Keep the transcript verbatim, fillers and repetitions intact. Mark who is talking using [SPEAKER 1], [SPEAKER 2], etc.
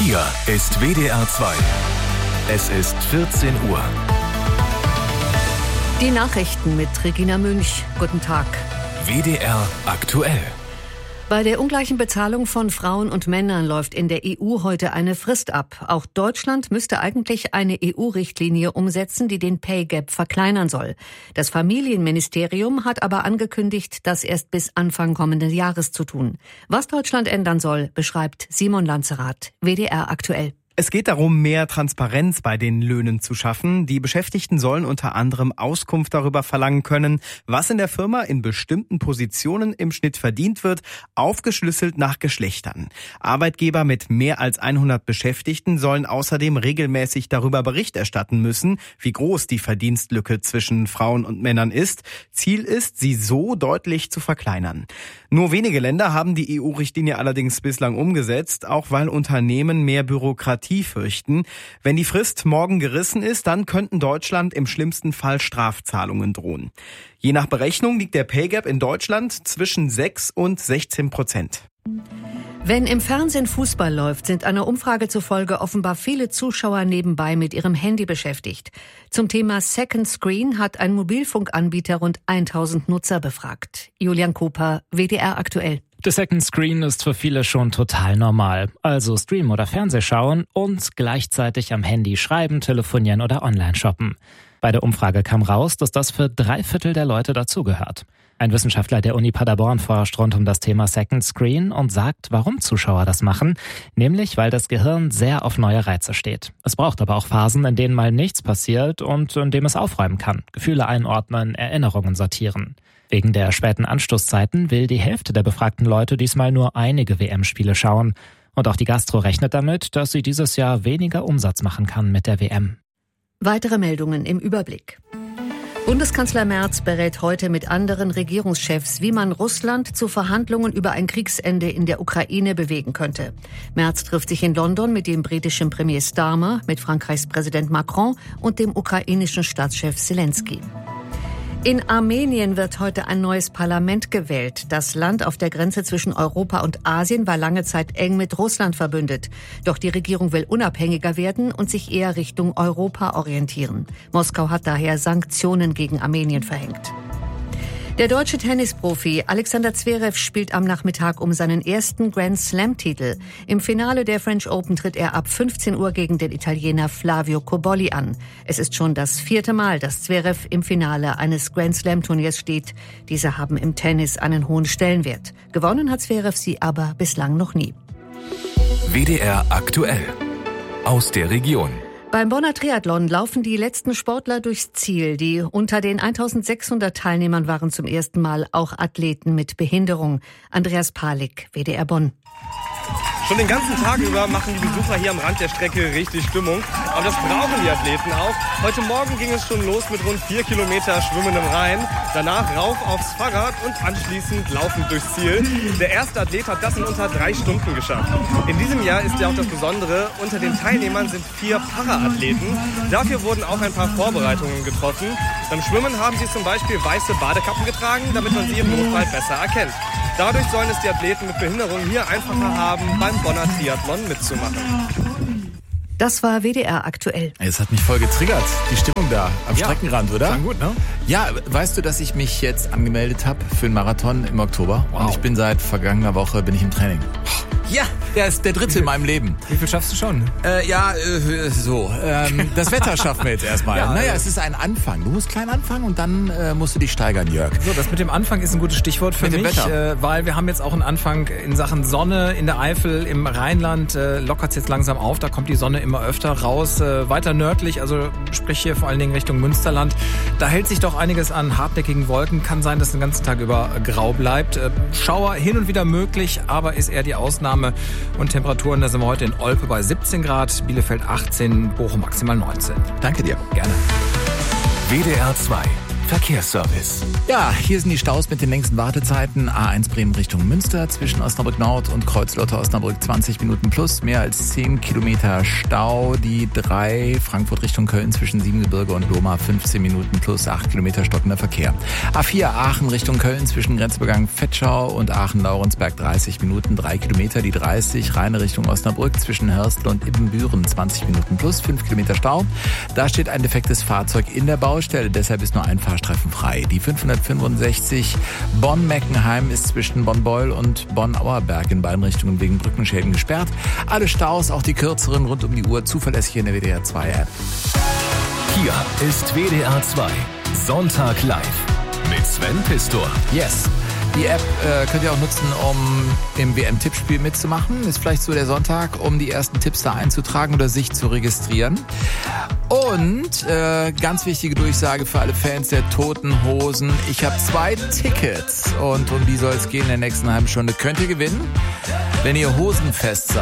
[SPEAKER 1] Hier ist W D R zwei. Es ist vierzehn Uhr.
[SPEAKER 2] Die Nachrichten mit Regina Münch. Guten Tag.
[SPEAKER 1] W D R aktuell.
[SPEAKER 2] Bei der ungleichen Bezahlung von Frauen und Männern läuft in der E U heute eine Frist ab. Auch Deutschland müsste eigentlich eine E U-Richtlinie umsetzen, die den Pay Gap verkleinern soll. Das Familienministerium hat aber angekündigt, das erst bis Anfang kommenden Jahres zu tun. Was Deutschland ändern soll, beschreibt Simon Lanzerath, W D R aktuell.
[SPEAKER 3] Es geht darum, mehr Transparenz bei den Löhnen zu schaffen. Die Beschäftigten sollen unter anderem Auskunft darüber verlangen können, was in der Firma in bestimmten Positionen im Schnitt verdient wird, aufgeschlüsselt nach Geschlechtern. Arbeitgeber mit mehr als hundert Beschäftigten sollen außerdem regelmäßig darüber Bericht erstatten müssen, wie groß die Verdienstlücke zwischen Frauen und Männern ist. Ziel ist, sie so deutlich zu verkleinern. Nur wenige Länder haben die E U-Richtlinie allerdings bislang umgesetzt, auch weil Unternehmen mehr Bürokratie fürchten. Wenn die Frist morgen gerissen ist, dann könnten Deutschland im schlimmsten Fall Strafzahlungen drohen. Je nach Berechnung liegt der Pay Gap in Deutschland zwischen sechs und sechzehn Prozent.
[SPEAKER 2] Wenn im Fernsehen Fußball läuft, sind einer Umfrage zufolge offenbar viele Zuschauer nebenbei mit ihrem Handy beschäftigt. Zum Thema Second Screen hat ein Mobilfunkanbieter rund tausend Nutzer befragt. Julian Koper, W D R aktuell.
[SPEAKER 4] Der Second Screen ist für viele schon total normal. Also streamen oder Fernseh schauen und gleichzeitig am Handy schreiben, telefonieren oder online shoppen. Bei der Umfrage kam raus, dass das für drei Viertel der Leute dazugehört. Ein Wissenschaftler der Uni Paderborn forscht rund um das Thema Second Screen und sagt, warum Zuschauer das machen. Nämlich, weil das Gehirn sehr auf neue Reize steht. Es braucht aber auch Phasen, in denen mal nichts passiert und in dem es aufräumen kann. Gefühle einordnen, Erinnerungen sortieren. Wegen der späten Anstoßzeiten will die Hälfte der befragten Leute diesmal nur einige W M-Spiele schauen. Und auch die Gastro rechnet damit, dass sie dieses Jahr weniger Umsatz machen kann mit der W M.
[SPEAKER 2] Weitere Meldungen im Überblick. Bundeskanzler Merz berät heute mit anderen Regierungschefs, wie man Russland zu Verhandlungen über ein Kriegsende in der Ukraine bewegen könnte. Merz trifft sich in London mit dem britischen Premier Starmer, mit Frankreichs Präsident Macron und dem ukrainischen Staatschef Zelensky. In Armenien wird heute ein neues Parlament gewählt. Das Land auf der Grenze zwischen Europa und Asien war lange Zeit eng mit Russland verbündet. Doch die Regierung will unabhängiger werden und sich eher Richtung Europa orientieren. Moskau hat daher Sanktionen gegen Armenien verhängt. Der deutsche Tennisprofi Alexander Zverev spielt am Nachmittag um seinen ersten Grand-Slam-Titel. Im Finale der French Open tritt er ab fünfzehn Uhr gegen den Italiener Flavio Cobolli an. Es ist schon das vierte Mal, dass Zverev im Finale eines Grand-Slam-Turniers steht. Diese haben im Tennis einen hohen Stellenwert. Gewonnen hat Zverev sie aber bislang noch nie.
[SPEAKER 1] W D R aktuell. Aus der Region.
[SPEAKER 2] Beim Bonner Triathlon laufen die letzten Sportler durchs Ziel. Die unter den eintausendsechshundert Teilnehmern waren zum ersten Mal auch Athleten mit Behinderung. Andreas Palik, W D R Bonn.
[SPEAKER 5] Schon den ganzen Tag über machen die Besucher hier am Rand der Strecke richtig Stimmung. Aber das brauchen die Athleten auch. Heute Morgen ging es schon los mit rund vier Kilometer Schwimmen im Rhein. Danach rauf aufs Fahrrad und anschließend laufend durchs Ziel. Der erste Athlet hat das in unter drei Stunden geschafft. In diesem Jahr ist ja auch das Besondere, unter den Teilnehmern sind vier Para-Athleten. Dafür wurden auch ein paar Vorbereitungen getroffen. Beim Schwimmen haben sie zum Beispiel weiße Badekappen getragen, damit man sie im Notfall besser erkennt. Dadurch sollen es die Athleten mit Behinderung hier einfacher haben, beim Bonner Triathlon mitzumachen.
[SPEAKER 2] Das war W D R aktuell.
[SPEAKER 6] Es hat mich voll getriggert, die Stimmung da am
[SPEAKER 5] Ja,
[SPEAKER 6] Streckenrand, oder?
[SPEAKER 5] klang gut, ne?
[SPEAKER 6] Ja, weißt du, dass ich mich jetzt angemeldet habe für einen Marathon im Oktober?
[SPEAKER 5] Wow.
[SPEAKER 6] Und ich bin seit vergangener Woche bin ich im Training. Ja, der ist der dritte in meinem Leben.
[SPEAKER 5] Wie viel schaffst du schon?
[SPEAKER 6] Äh, ja, äh, so. Ähm, das Wetter schaffen wir jetzt erstmal.
[SPEAKER 5] Ja,
[SPEAKER 6] naja,
[SPEAKER 5] äh,
[SPEAKER 6] es ist ein Anfang. Du musst klein anfangen und dann äh, musst du dich steigern, Jörg.
[SPEAKER 7] So, das mit dem Anfang ist ein gutes Stichwort für
[SPEAKER 6] Mit dem
[SPEAKER 7] mich,
[SPEAKER 6] Wetter.
[SPEAKER 7] äh, weil wir haben jetzt auch einen Anfang in Sachen Sonne in der Eifel, im Rheinland äh, lockert es jetzt langsam auf, da kommt die Sonne immer öfter raus, äh, weiter nördlich, also sprich hier vor allen Dingen Richtung Münsterland. Da hält sich doch einiges an hartnäckigen Wolken, kann sein, dass den ganzen Tag über grau bleibt. Äh, Schauer hin und wieder möglich, aber ist eher die Ausnahme. Und Temperaturen, da sind wir heute in Olpe bei siebzehn Grad, Bielefeld achtzehn, Bochum maximal neunzehn.
[SPEAKER 6] Danke dir.
[SPEAKER 7] Gerne.
[SPEAKER 1] W D R zwei. Verkehrsservice.
[SPEAKER 6] Ja, hier sind die Staus mit den längsten Wartezeiten. A eins Bremen Richtung Münster zwischen Osnabrück Nord und Kreuzlotter Osnabrück zwanzig Minuten plus, mehr als zehn Kilometer Stau. Die drei Frankfurt Richtung Köln zwischen Siebengebirge und Lohmar fünfzehn Minuten plus, acht Kilometer stockender Verkehr. A vier Aachen Richtung Köln zwischen Grenzübergang Vetschau und Aachen-Laurensberg dreißig Minuten, drei Kilometer. Die dreißig Rheine Richtung Osnabrück zwischen Hörstel und Ibbenbüren zwanzig Minuten plus, fünf Kilometer Stau. Da steht ein defektes Fahrzeug in der Baustelle, deshalb ist nur ein Fahrstreifen frei. Die fünfhundertfünfundsechzig Bonn-Meckenheim ist zwischen Bonn-Beul und Bonn-Auerberg in beiden Richtungen wegen Brückenschäden gesperrt. Alle Staus, auch die kürzeren, rund um die Uhr, zuverlässig in der W D R zwei App.
[SPEAKER 1] Hier ist W D R zwei Sonntag live mit Sven Pistor.
[SPEAKER 6] Yes. Die App äh, könnt ihr auch nutzen, um im W M-Tippspiel mitzumachen. Ist vielleicht so der Sonntag, um die ersten Tipps da einzutragen oder sich zu registrieren. Und äh, ganz wichtige Durchsage für alle Fans der Toten Hosen. Ich habe zwei Tickets und um die soll es gehen in der nächsten halben Stunde. Könnt ihr gewinnen, wenn ihr hosenfest seid.